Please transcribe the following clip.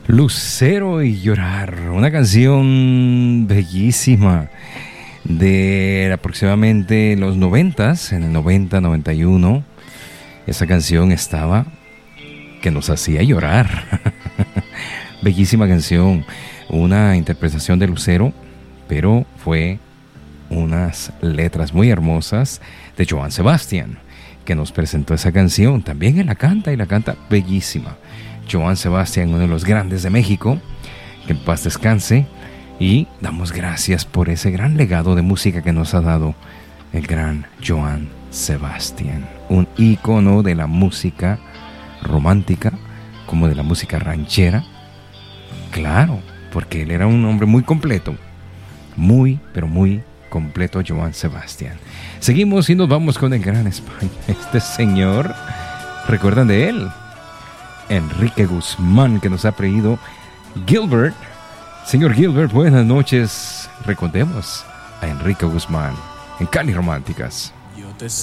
Lucero y Llorar, una canción bellísima de aproximadamente los 90s, en el 90, 91. Esa canción estaba que nos hacía llorar. Bellísima canción, una interpretación de Lucero, pero fue unas letras muy hermosas de Joan Sebastián, que nos presentó esa canción. También él la canta y la canta bellísima. Joan Sebastián, uno de los grandes de México, que en paz descanse, y damos gracias por ese gran legado de música que nos ha dado el gran Joan Sebastián, un ícono de la música romántica como de la música ranchera. Claro, porque él era un hombre muy completo, muy, pero muy completo, Joan Sebastián. Seguimos y nos vamos con el gran España. Este señor, ¿recuerdan de él? Enrique Guzmán, que nos ha pedido Gilbert. Señor Gilbert, buenas noches. Recordemos a Enrique Guzmán en Cali Románticas.